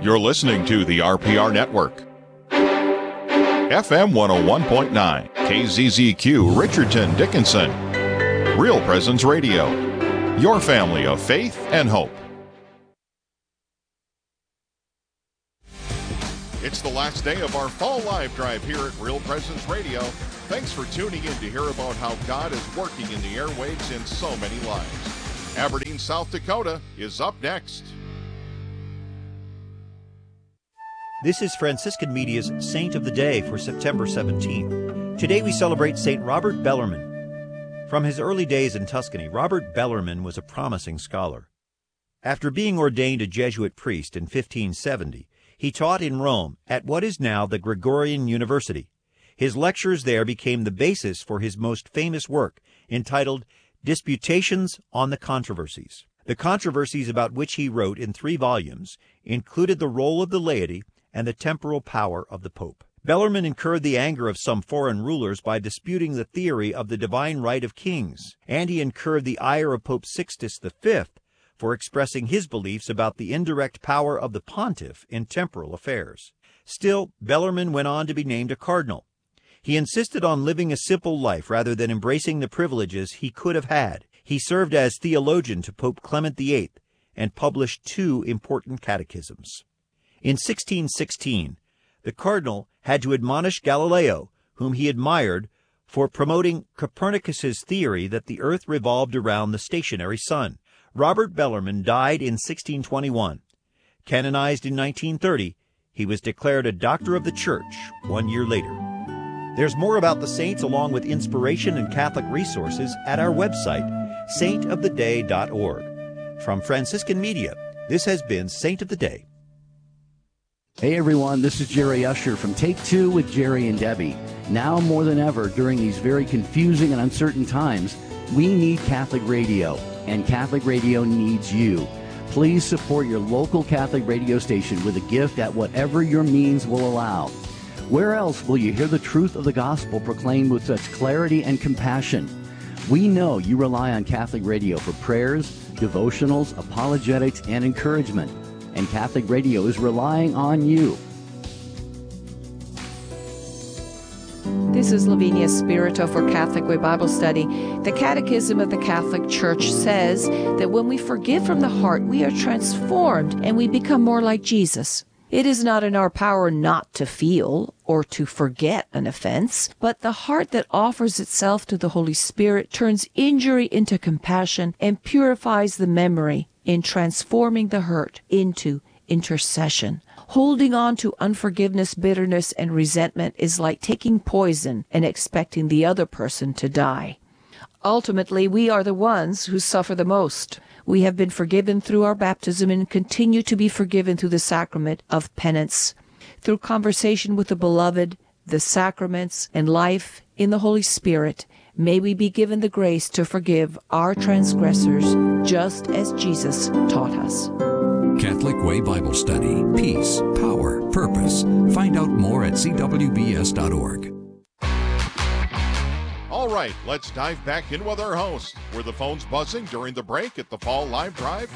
You're listening to the RPR Network. FM 101.9, KZZQ, Richardson, Dickinson. Real Presence Radio. Your family of faith and hope. It's the last day of our fall live drive here at Real Presence Radio. Thanks for tuning in to hear about how God is working in the airwaves in so many lives. Aberdeen, South Dakota is up next. This is Franciscan Media's Saint of the Day for September 17th. Today we celebrate St. Robert Bellarmine. From his early days in Tuscany, Robert Bellarmine was a promising scholar. After being ordained a Jesuit priest in 1570, he taught in Rome at what is now the Gregorian University. His lectures there became the basis for his most famous work, entitled Disputations on the Controversies. The controversies about which he wrote in 3 volumes included the role of the laity and the temporal power of the Pope. Bellarmine incurred the anger of some foreign rulers by disputing the theory of the divine right of kings, and he incurred the ire of Pope Sixtus V for expressing his beliefs about the indirect power of the pontiff in temporal affairs. Still, Bellarmine went on to be named a cardinal. He insisted on living a simple life rather than embracing the privileges he could have had. He served as theologian to Pope Clement VIII and published 2 important catechisms. In 1616, the cardinal had to admonish Galileo, whom he admired, for promoting Copernicus's theory that the earth revolved around the stationary sun. Robert Bellarmine died in 1621. Canonized in 1930, he was declared a Doctor of the Church 1 year later. There's more about the saints along with inspiration and Catholic resources at our website, saintoftheday.org. From Franciscan Media, this has been Saint of the Day. Hey everyone, this is Jerry Usher from Take Two with Jerry and Debbie. Now more than ever, during these very confusing and uncertain times, we need Catholic radio, and Catholic radio needs you. Please support your local Catholic radio station with a gift at whatever your means will allow. Where else will you hear the truth of the gospel proclaimed with such clarity and compassion? We know you rely on Catholic radio for prayers, devotionals, apologetics, and encouragement. And Catholic radio is relying on you. This is Lavinia Spirito for Catholic Way Bible Study. The Catechism of the Catholic Church says that when we forgive from the heart, we are transformed and we become more like Jesus. It is not in our power not to feel or to forget an offense, but the heart that offers itself to the Holy Spirit turns injury into compassion and purifies the memory in transforming the hurt into intercession. Holding on to unforgiveness, bitterness, and resentment is like taking poison and expecting the other person to die. Ultimately, we are the ones who suffer the most. We have been forgiven through our baptism and continue to be forgiven through the sacrament of penance. Through conversation with the beloved, the sacraments, and life in the Holy Spirit, may we be given the grace to forgive our transgressors, just as Jesus taught us. Catholic Way Bible Study. Peace, power, purpose. Find out more at cwbs.org. All right, let's dive back in with our host. Were the phones buzzing during the break at the Fall Live Drive?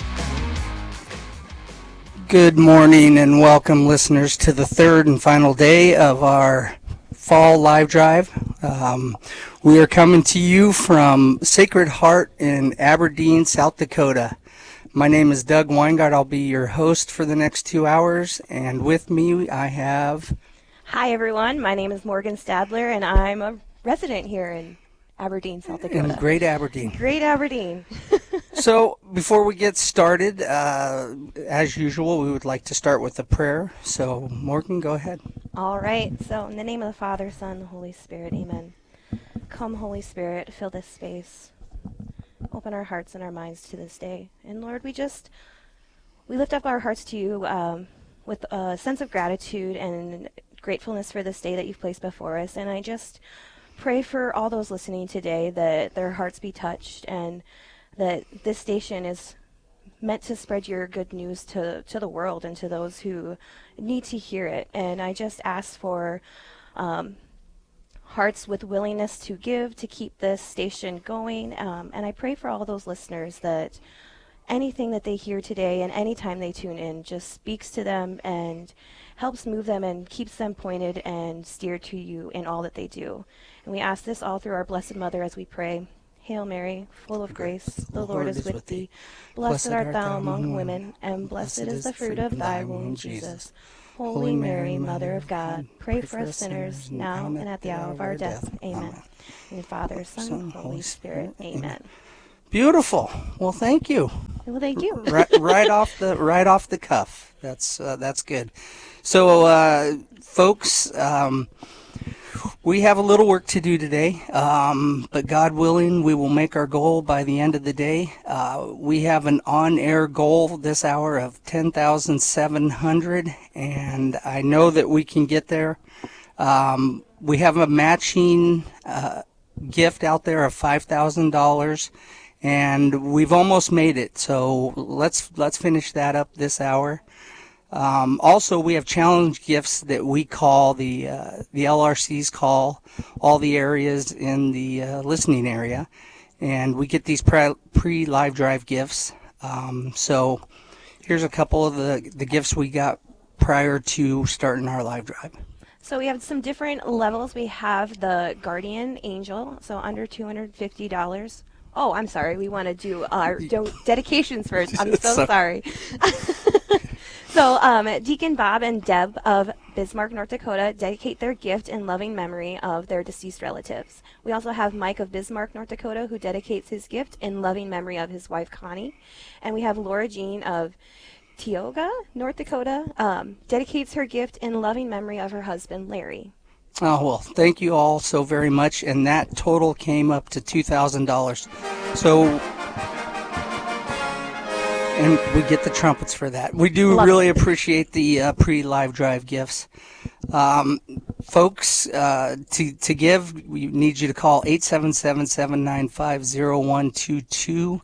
Good morning and welcome, listeners, to the 3rd and final day of our Fall Live Drive. We are coming to you from Sacred Heart in Aberdeen, South Dakota. My name is Doug Weingart. I'll be your host for the next 2 hours, and with me I have... Hi everyone, my name is Morgan Stadler, and I'm a resident here in Aberdeen, South Dakota. In Great Aberdeen. Great Aberdeen. So, before we get started, as usual, we would like to start with a prayer. So, Morgan, go ahead. All right. So, in the name of the Father, Son, the Holy Spirit, amen. Come, Holy Spirit, fill this space. Open our hearts and our minds to this day. And Lord, we lift up our hearts to you with a sense of gratitude and gratefulness for this day that you've placed before us. And I just pray for all those listening today that their hearts be touched and that this station is meant to spread your good news to the world and to those who need to hear it. And I just ask for hearts with willingness to give, to keep this station going. And I pray for all those listeners that anything that they hear today and anytime they tune in just speaks to them and helps move them and keeps them pointed and steered to you in all that they do. And we ask this all through our Blessed Mother as we pray. Hail Mary, full of grace, the Lord is with thee. Blessed art thou among women, and blessed is the fruit of thy womb, Jesus. Holy Mary, Mother of God, pray for us sinners, now and at the hour of our death. Amen. In the Father, Son, Holy Spirit. Amen. Beautiful. Well, thank you. Well, thank you. right off the cuff. That's good. So, folks, we have a little work to do today, but God willing, we will make our goal by the end of the day. We have an on-air goal this hour of 10,700, and I know that we can get there. We have a matching gift out there of $5,000, and we've almost made it. So let's finish that up this hour. Also, we have challenge gifts that we call the LRCs call all the areas in the listening area, and we get these pre-live drive gifts. So here's a couple of the gifts we got prior to starting our live drive. So we have some different levels. We have the Guardian Angel, so under $250. Oh, I'm sorry. We want to do our dedications first. I'm so sorry. So Deacon Bob and Deb of Bismarck, North Dakota dedicate their gift in loving memory of their deceased relatives. We also have Mike of Bismarck, North Dakota, who dedicates his gift in loving memory of his wife, Connie. And we have Laura Jean of Tioga, North Dakota, dedicates her gift in loving memory of her husband, Larry. Oh, well, thank you all so very much. And that total came up to $2,000. So... and we get the trumpets for that. We do really appreciate the pre-live drive gifts. Folks, to give, we need you to call 877-795-0122,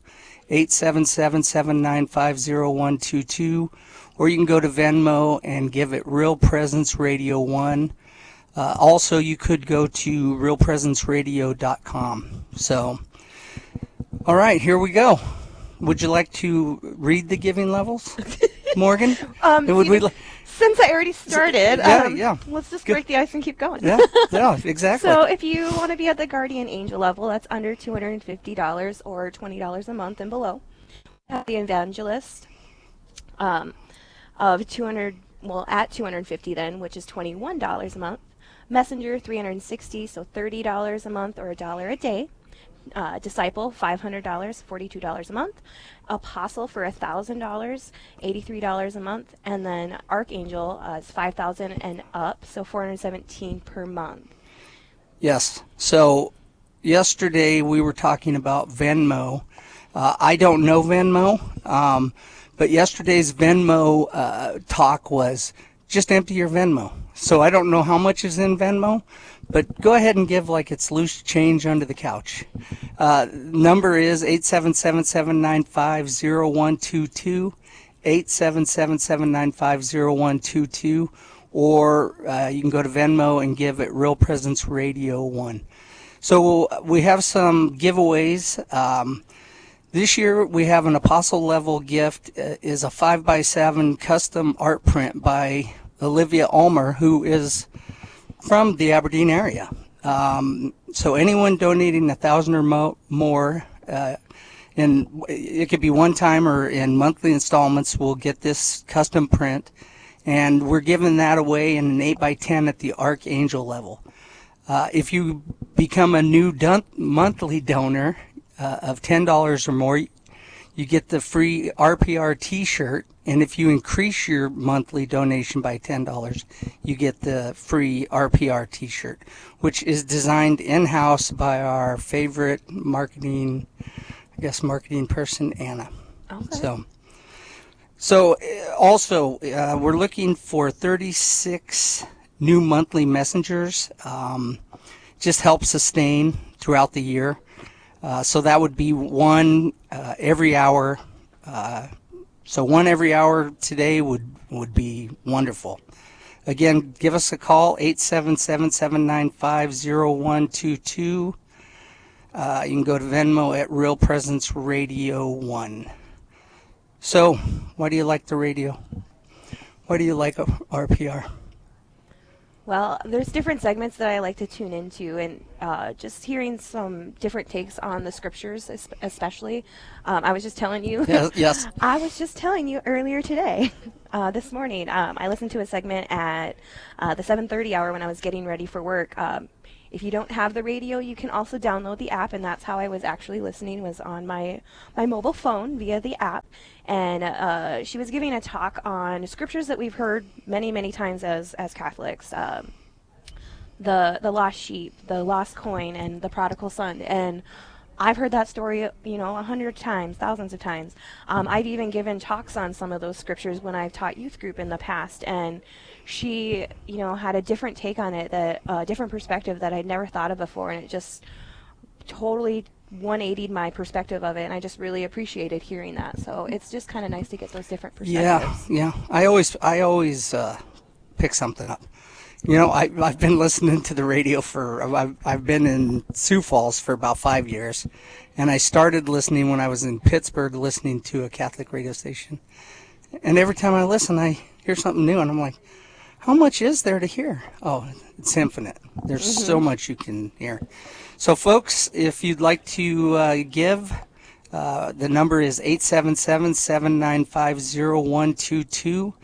877-795-0122, or you can go to Venmo and give it Real Presence Radio 1. Also, you could go to realpresenceradio.com. So, all right, here we go. Would you like to read the giving levels, Morgan? Since I already started, let's just break the ice and keep going. Yeah, exactly. So if you want to be at the Guardian Angel level, that's under $250 or $20 a month and below. We have the Evangelist of $200, at $250 then, which is $21 a month. Messenger, $360, so $30 a month or $1 a day. Disciple, $500, $42 a month. Apostle for $1,000, $83 a month. And then Archangel is $5,000 and up, so $417 per month. Yes. So yesterday we were talking about Venmo. I don't know Venmo, but yesterday's Venmo talk was just empty your Venmo. So I don't know how much is in Venmo, but go ahead and give like it's loose change under the couch. Number is 877-795-0122, 877-795-0122, or you can go to Venmo and give it Real Presence Radio 1. So we have some giveaways. This year we have an Apostle level gift, is a 5x7 custom art print by Olivia Ulmer, who is from the Aberdeen area. So anyone donating $1,000 or more, and it could be one time or in monthly installments, will get this custom print, and we're giving that away in an 8x10 at the Archangel level. If you become a new monthly donor of $10 or more, you get the free RPR t-shirt, and if you increase your monthly donation by $10, you get the free RPR t-shirt, which is designed in-house by our favorite marketing person, Anna. Okay. So also, we're looking for 36 new monthly messengers, just help sustain throughout the year. So that would be one every hour. So one every hour today would be wonderful. Again, give us a call, 877-795-0122. You can go to Venmo at Real Presence Radio 1. So, why do you like the radio? Why do you like RPR? Well, there's different segments that I like to tune into, and just hearing some different takes on the scriptures, especially. I was just telling you. Yes. I was just telling you earlier today, this morning. I listened to a segment at the 7:30 hour when I was getting ready for work. If you don't have the radio, you can also download the app, and that's how I was actually listening, was on my mobile phone via the app. And she was giving a talk on scriptures that we've heard many, many times as Catholics. The lost sheep, the lost coin, and the prodigal son. And I've heard that story, 100 times, thousands of times. I've even given talks on some of those scriptures when I've taught youth group in the past. And she, had a different take on it, a different perspective that I'd never thought of before. And it just totally 180'd my perspective of it. And I just really appreciated hearing that. So it's just kind of nice to get those different perspectives. Yeah. I always pick something up. I've been listening to the radio I've been in Sioux Falls for about 5 years, and I started listening when I was in Pittsburgh, listening to a Catholic radio station. And every time I listen, I hear something new, and I'm like, how much is there to hear? Oh, it's infinite. There's so much you can hear. So, folks, if you'd like to give, the number is 877-795-0122.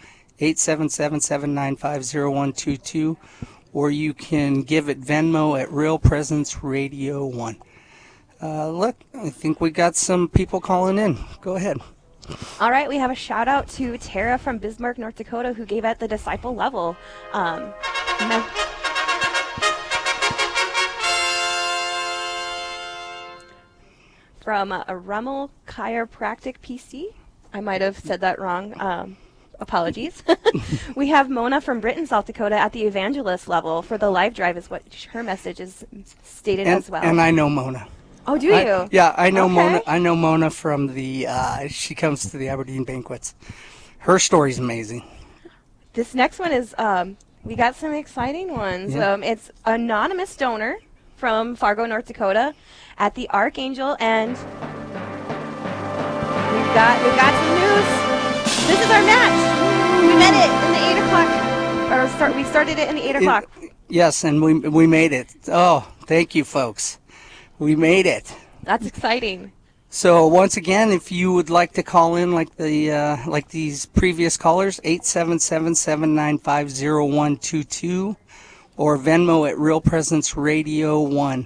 877-795-0122, or you can give at Venmo at Real Presence Radio 1. Look, I think we got some people calling in. Go ahead. All right, we have a shout out to Tara from Bismarck, North Dakota, who gave at the disciple level. From a Rummel Chiropractic PC. I might have said that wrong. Apologies. We have Mona from Britain, South Dakota at the evangelist level for the live drive is what her message is stated as well. And I know Mona. Oh, do you? Yeah, I know Okay. Mona. I know Mona from she comes to the Aberdeen banquets. Her story's amazing. This next one is, we got some exciting ones. Yeah. It's anonymous donor from Fargo, North Dakota at the Archangel, and we've got some news. This is our match. We met it in the 8 o'clock, we started it in the 8 o'clock. Yes, and we made it. Oh, thank you, folks. We made it. That's exciting. So once again, if you would like to call in like these previous callers, 877-795-0122, or Venmo at Real Presence Radio 1.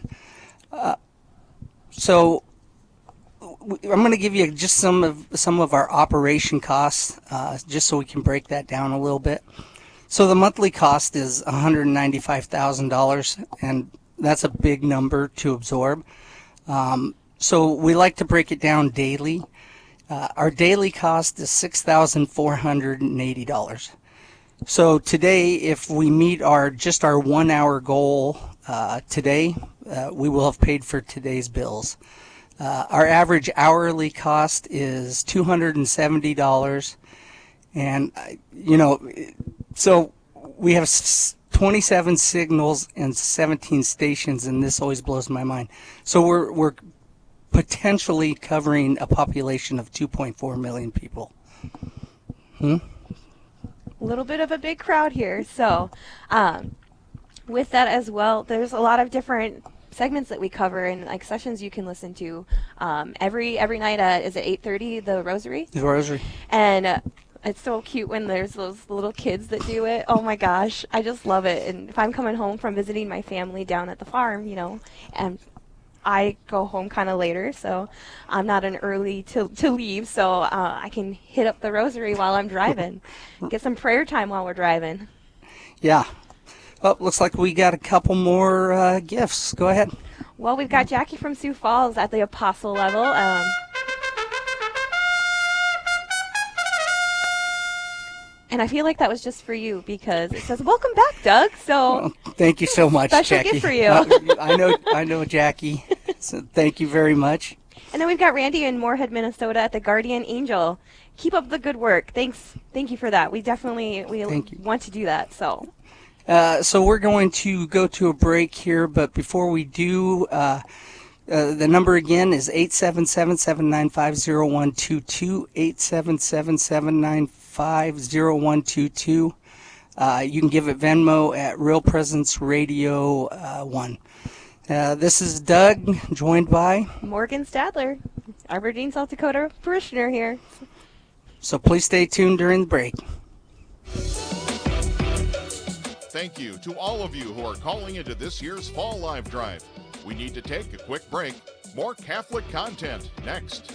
So I'm going to give you just some of our operation costs, just so we can break that down a little bit. So the monthly cost is $195,000, and that's a big number to absorb. So we like to break it down daily. Our daily cost is $6,480. So today, if we meet our 1 hour goal today, we will have paid for today's bills. Our average hourly cost is $270, and so we have 27 signals and 17 stations, and this always blows my mind. So we're potentially covering a population of 2.4 million people. A little bit of a big crowd here. So with that as well, there's a lot of different segments that we cover and like sessions you can listen to every night at, is it 8:30, the Rosary? The Rosary. And it's so cute when there's those little kids that do it. Oh my gosh, I just love it. And if I'm coming home from visiting my family down at the farm, and I go home kind of later, so I'm not an early to leave, so I can hit up the Rosary while I'm driving, get some prayer time while we're driving. Yeah. Well, looks like we got a couple more gifts. Go ahead. Well, we've got Jackie from Sioux Falls at the Apostle level. And I feel like that was just for you because it says, "Welcome back, Doug." So thank you so much, special Jackie. gift for you. I know Jackie. So thank you very much. And then we've got Randy in Moorhead, Minnesota at the Guardian Angel. Keep up the good work. Thank you for that. We definitely want to do that. So we're going to go to a break here, but before we do, The number again is 877-795-0122, 877-795-0122. You can give it Venmo at Real Presence Radio 1. This is Doug, joined by Morgan Stadler, Aberdeen, South Dakota parishioner here. So please stay tuned during the break. Thank you to all of you who are calling into this year's Fall Live Drive. We need to take a quick break. More Catholic content next.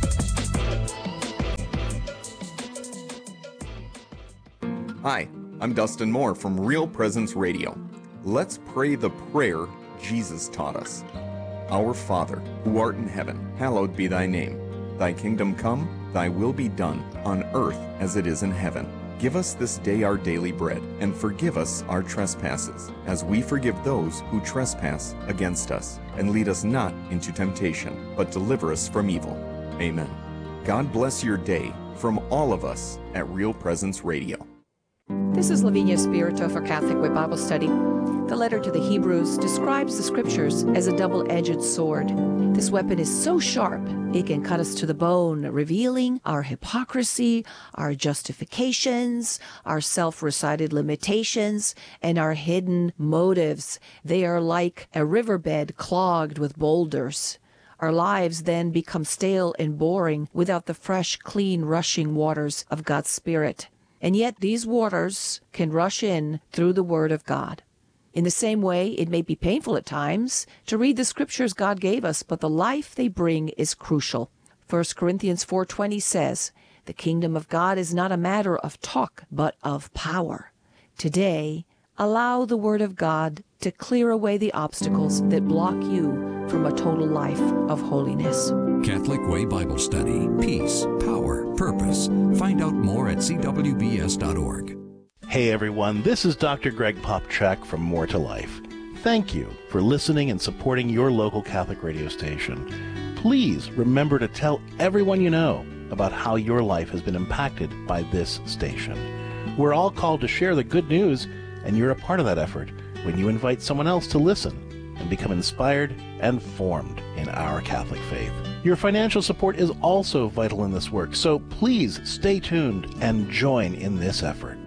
Hi, I'm Dustin Moore from Real Presence Radio. Let's pray the prayer Jesus taught us. Our Father, who art in heaven, hallowed be thy name. Thy kingdom come, thy will be done, on earth as it is in heaven. Give us this day our daily bread, and forgive us our trespasses, as we forgive those who trespass against us. And lead us not into temptation, but deliver us from evil. Amen. God bless your day from all of us at Real Presence Radio. This is Lavinia Spirito for Catholic Way Bible Study. The letter to the Hebrews describes the Scriptures as a double-edged sword. This weapon is so sharp, it can cut us to the bone, revealing our hypocrisy, our justifications, our self-recited limitations, and our hidden motives. They are like a riverbed clogged with boulders. Our lives then become stale and boring without the fresh, clean, rushing waters of God's Spirit. And yet these waters can rush in through the Word of God. In the same way, it may be painful at times to read the Scriptures God gave us, but the life they bring is crucial. 1 Corinthians 4:20 says, "The kingdom of God is not a matter of talk, but of power." Today, allow the Word of God to clear away the obstacles that block you from a total life of holiness. Catholic Way Bible Study. Peace, power, purpose. Find out more at cwbs.org. Hey everyone, this is Dr. Greg Popchak from More to Life. Thank you for listening and supporting your local Catholic radio station. Please remember to tell everyone you know about how your life has been impacted by this station. We're all called to share the good news, and you're a part of that effort when you invite someone else to listen and become inspired and formed in our Catholic faith. Your financial support is also vital in this work, so please stay tuned and join in this effort.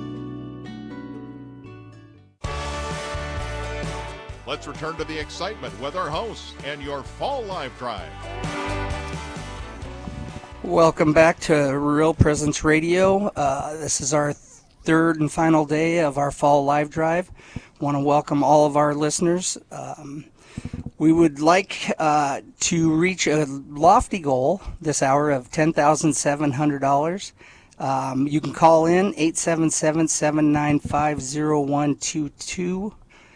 Let's return to the excitement with our hosts and your Fall Live Drive. Welcome back to Real Presence Radio. This is our third and final day of our Fall Live Drive. Want to welcome all of our listeners. We would like to reach a lofty goal this hour of $10,700. You can call in 877-795-0122,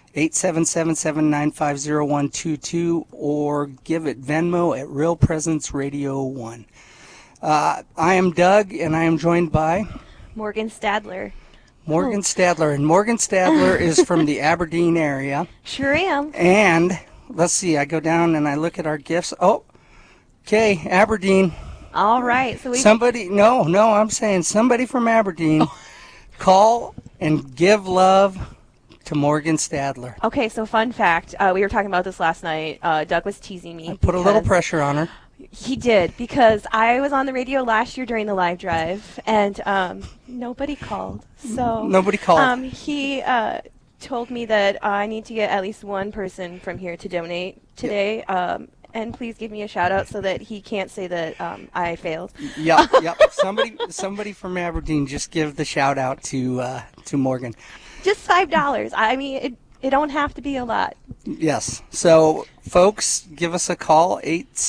877-795-0122, or give it Venmo at Real Presence Radio 1. I am Doug, and I am joined by Morgan Stadler. Morgan Stadler, and Morgan Stadler is from the Aberdeen area. Sure am. And let's see, I go down and I look at our gifts. Oh, okay, Aberdeen. All right. So I'm saying somebody from Aberdeen call and give love to Morgan Stadler. Okay, so fun fact. We were talking about this last night. Doug was teasing me. I put a little pressure on her. He did, because I was on the radio last year during the live drive, and nobody called. So nobody called. He told me that I need to get at least one person from here to donate today. Yep. And please give me a shout out so that he can't say that I failed. Yep. Somebody from Aberdeen, just give the shout out to Morgan. Just $5. I mean, it don't have to be a lot. Yes. So, folks, give us a call,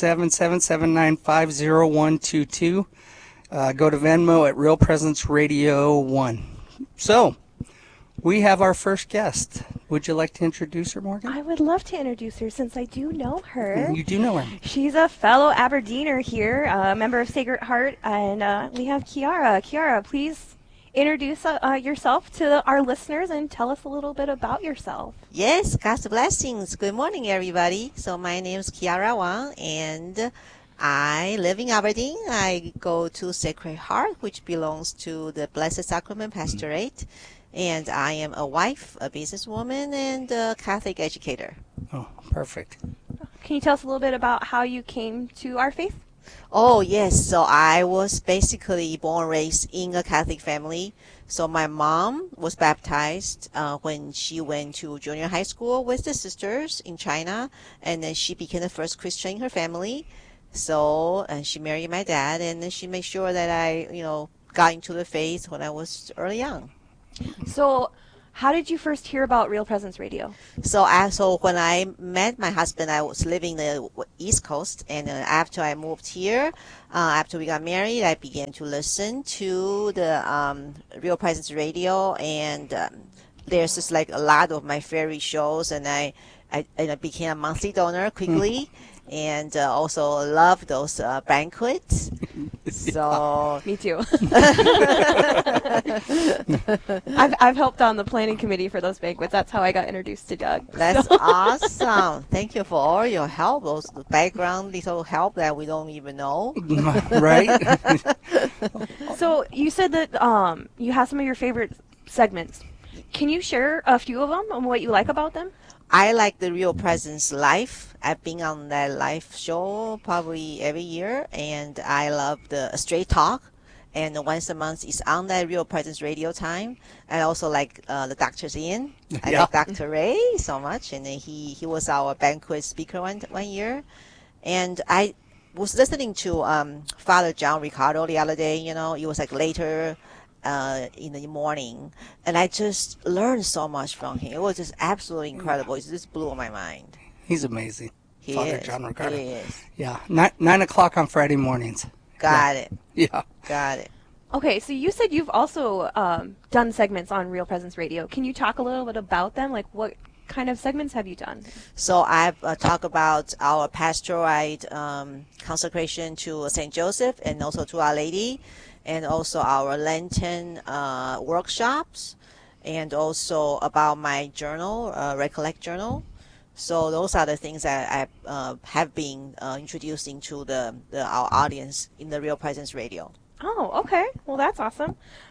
877-795-0122. Go to Venmo at Real Presence Radio 1. So, we have our first guest. Would you like to introduce her, Morgan? I would love to introduce her, since I do know her. You do know her. She's a fellow Aberdeener here, a member of Sacred Heart, and we have Kiara. Kiara, please introduce yourself to our listeners and tell us a little bit about yourself. Yes, God's blessings. Good morning, everybody. So my name is Kiara Wang, and I live in Aberdeen. I go to Sacred Heart, which belongs to the Blessed Sacrament Pastorate, and I am a wife, a businesswoman, and a Catholic educator. Oh, perfect. Can you tell us a little bit about how you came to our faith? Oh, yes. So I was basically born and raised in a Catholic family. So my mom was baptized when she went to junior high school with the sisters in China, and then she became the first Christian in her family. So, and she married my dad, and then she made sure that I, got into the faith when I was early young. So, how did you first hear about Real Presence Radio? So when I met my husband, I was living the East Coast, and after I moved here, after we got married, I began to listen to the Real Presence Radio, and there's just like a lot of my favorite shows, and I became a monthly donor quickly. And also love those banquets. So me too. I've helped on the planning committee for those banquets. That's how I got introduced to Doug. That's awesome. Thank you for all your help. Those background little help that we don't even know. Right. So you said that you have some of your favorite segments. Can you share a few of them and what you like about them? I like the Real Presence Live. I've been on that live show probably every year, and I love the Straight Talk. And once a month is on that Real Presence Radio time. I also like the Doctor's In. I like Dr. Ray so much, and then he was our banquet speaker one year. And I was listening to Father John Ricardo the other day. It was like later in the morning, and I just learned so much from him. It was just absolutely incredible. It just blew my mind. He's amazing. Father John Ricardo. He is. Yeah, 9 o'clock on Friday mornings. Got it. Yeah. Got it. Okay, so you said you've also done segments on Real Presence Radio. Can you talk a little bit about them? Like, what kind of segments have you done? So I've talked about our pastoral consecration to St. Joseph and also to Our Lady, and also our Lenten workshops, and also about my journal, Recollect Journal. So those are the things that I have been introducing to our audience in the Real Presence Radio. Oh, okay. Well, that's awesome.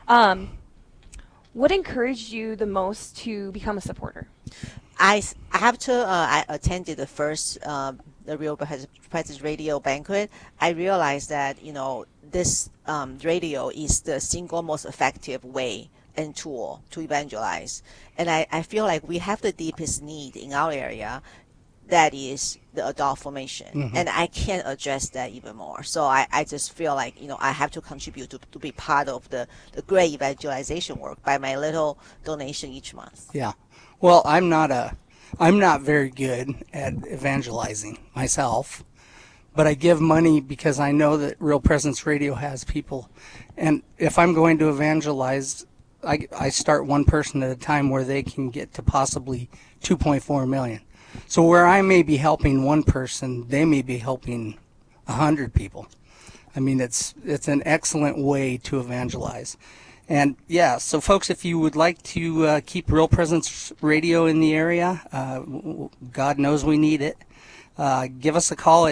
What encouraged you the most to become a supporter? After I attended the first the Real Presence Radio banquet, I realized that this radio is the single most effective way and tool to evangelize, and I feel like we have the deepest need in our area, that is the adult formation, and I can't address that even more. So I just feel like I have to contribute to be part of the great evangelization work by my little donation each month. Yeah. Well, I'm not very good at evangelizing myself, but I give money because I know that Real Presence Radio has people, and if I'm going to evangelize, I start one person at a time where they can get to possibly 2.4 million. So where I may be helping one person, they may be helping 100 people. I mean, it's an excellent way to evangelize. And yeah, so folks, if you would like to keep Real Presence Radio in the area, God knows we need it. Give us a call at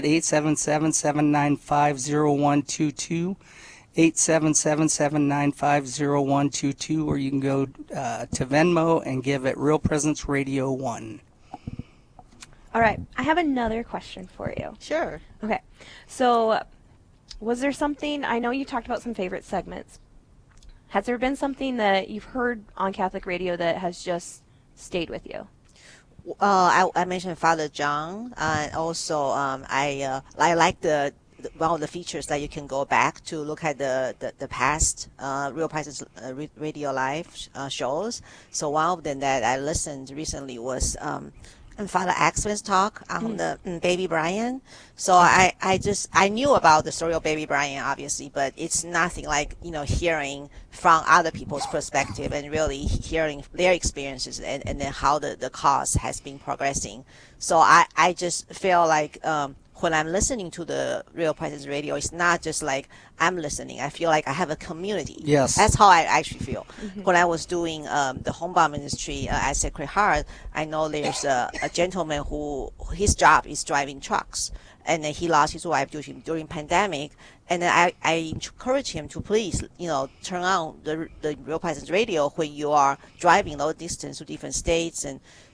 877-795-0122, 877-795-0122, or you can go to Venmo and give at Real Presence Radio 1. All right, I have another question for you. Sure. Okay, so was there something, I know you talked about some favorite segments. Has there been something that you've heard on Catholic radio that has just stayed with you? I mentioned Father John, and also I like one of the features that you can go back to look at the past Real Presence Radio Live shows. So one of them that I listened recently was Father Axman's talk on the Baby Brian. So I knew about the story of Baby Brian, obviously, but it's nothing like hearing from other people's perspective and really hearing their experiences and then how the cause has been progressing. So I just feel like when I'm listening to the Real Presence Radio, it's not just like I'm listening. I feel like I have a community. Yes. That's how I actually feel. When I was doing the homebound ministry at Sacred Heart, I know there's a gentleman who his job is driving trucks, and then he lost his wife during pandemic. And then I encourage him to please, turn on the Real Presence Radio when you are driving long distance to different states, and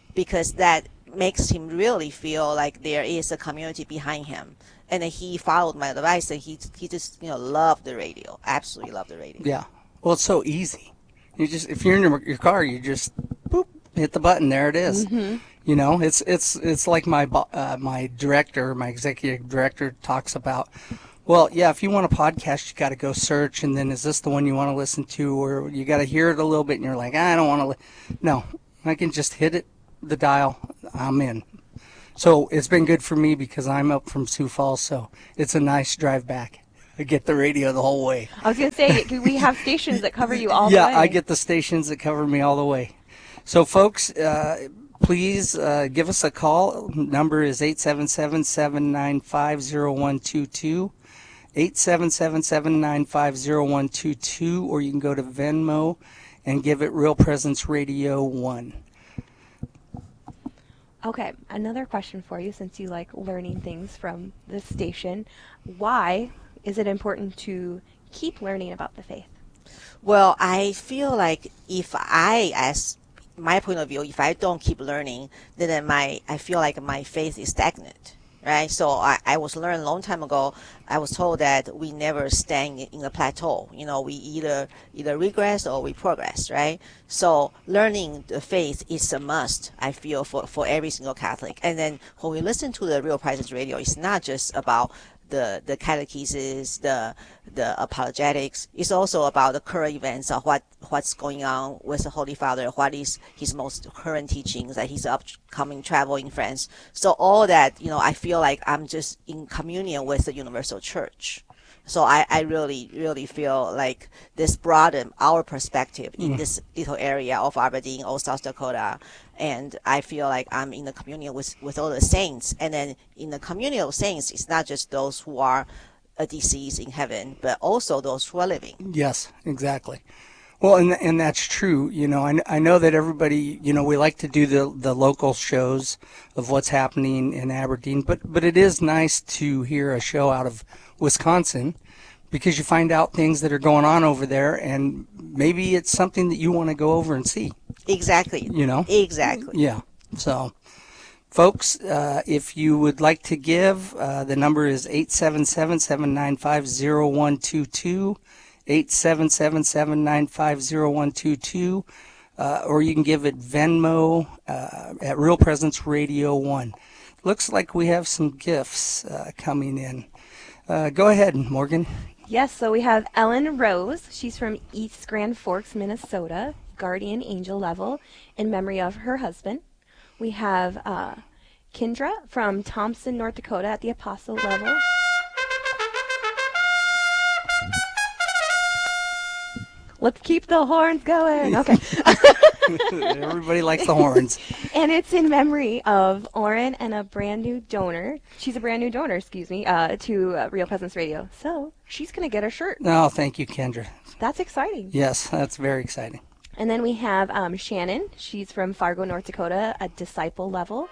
because that makes him really feel like there is a community behind him. And then he followed my advice, and he just loved the radio, absolutely loved the radio. Yeah, well, it's so easy. You just, if you're in your car, you just boop, hit the button, there it is. Mm-hmm. It's like my director, my executive director talks about. Well, yeah, if you want a podcast, you got to go search, and then is this the one you want to listen to, or you got to hear it a little bit, and you're like, I don't want to. No, I can just hit it, the dial, I'm in. So it's been good for me because I'm up from Sioux Falls, so it's a nice drive back. I get the radio the whole way. I was going to say, we have stations that cover you all the way. Yeah, I get the stations that cover me all the way. So, folks, please give us a call. Number is 877-795-0122. 877-795-0122, or you can go to Venmo and give it Real Presence Radio 1. Okay, another question for you, since you like learning things from this station. Why is it important to keep learning about the faith? Well, I feel like if I, as my point of view, if I don't keep learning, then I feel like my faith is stagnant. Right, so I was learned a long time ago. I was told that we never stand in a plateau. We either regress or we progress. Right, so learning the faith is a must. I feel for every single Catholic. And then when we listen to the Real Presence Radio, it's not just about the catechesis, the apologetics. It's also about the current events of what's going on with the Holy Father, what is his most current teachings, that his upcoming travel in France. So all that, I feel like I'm just in communion with the universal church. So I really, really feel like this broadened our perspective in this little area of Aberdeen or South Dakota. And I feel like I'm in the communion with all the saints. And then in the communion of saints, it's not just those who are deceased in heaven, but also those who are living. Yes, exactly. Well, and that's true. I know that everybody, we like to do the local shows of what's happening in Aberdeen, but it is nice to hear a show out of Wisconsin, because you find out things that are going on over there, and maybe it's something that you want to go over and see. Exactly. Exactly. Yeah. So, folks, if you would like to give, the number is 877-795-0122, 877-795-0122, or you can give it Venmo at Real Presence Radio 1. Looks like we have some gifts coming in. Go ahead, Morgan. Yes, so we have Ellen Rose. She's from East Grand Forks, Minnesota, guardian angel level, in memory of her husband. We have Kendra from Thompson, North Dakota, at the apostle level. Let's keep the horns going. Okay. Everybody likes the horns. And it's in memory of Oren and a brand new donor. She's a brand new donor, to Real Presence Radio. So she's going to get a shirt. Oh, thank you, Kendra. That's exciting. Yes, that's very exciting. And then we have Shannon. She's from Fargo, North Dakota, at disciple level.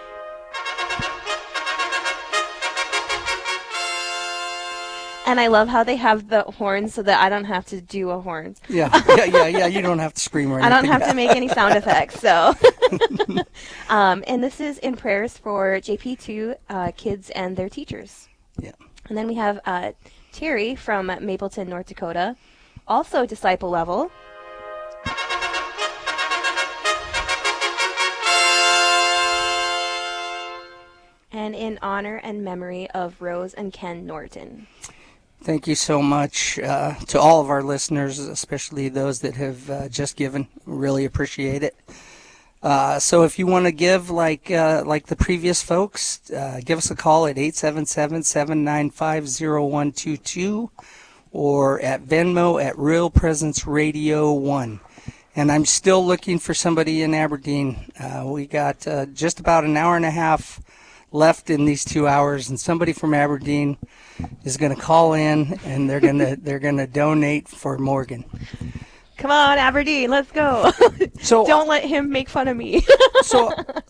And I love how they have the horns so that I don't have to do a horn. Yeah. You don't have to scream or anything. I don't have to make any sound effects. So, and this is in prayers for JP2 kids and their teachers. Yeah. And then we have Terry from Mapleton, North Dakota, also disciple level. And in honor and memory of Rose and Ken Norton. Thank you so much to all of our listeners, especially those that have just given. Really appreciate it. So if you want to give like the previous folks, give us a call at 877-795-0122 or at Venmo at Real Presence Radio 1. And I'm still looking for somebody in Aberdeen. We got just about an hour and a half left in these 2 hours, and somebody from Aberdeen is going to call in, and they're going to donate for Morgan. Come on, Aberdeen, let's go. So don't let him make fun of me. So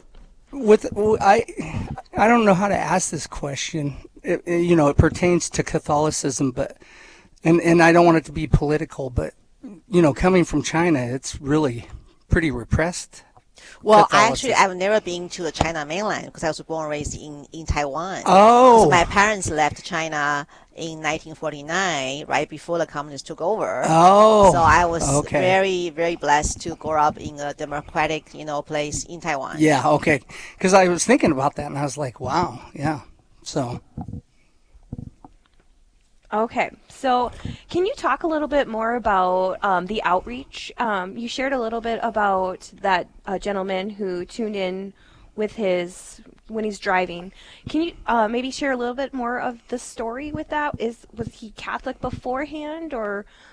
I don't know how to ask this question. It pertains to Catholicism, but and I don't want it to be political, but coming from China, it's really pretty repressed Well, Catholicism? I've never been to the China mainland because I was born and raised in Taiwan. Oh. So my parents left China in 1949, right before the communists took over. Oh. So I was okay. very, very blessed to grow up in a democratic, place in Taiwan. Yeah, okay. Because I was thinking about that, and I was like, wow, yeah. So. Okay, so can you talk a little bit more about the outreach? You shared a little bit about that gentleman who tuned in with when he's driving. Can you maybe share a little bit more of the story with that? Was he Catholic beforehand, or